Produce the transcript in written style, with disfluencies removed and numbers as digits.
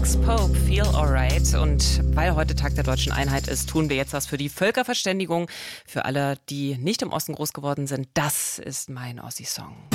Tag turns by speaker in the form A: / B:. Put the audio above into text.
A: Max Pope, Feel Alright. Und weil heute Tag der Deutschen Einheit ist, tun wir jetzt was für die Völkerverständigung. Für alle, die nicht im Osten groß geworden sind, das ist mein Ossi-Song.